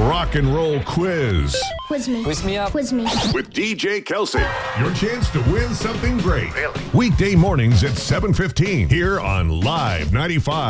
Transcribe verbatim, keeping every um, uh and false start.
rock and roll quiz. Quiz me. Quiz me up. Quiz me. With D J Kelsey. Your chance to win something great. Really? Weekday mornings at seven fifteen here on Live ninety-five.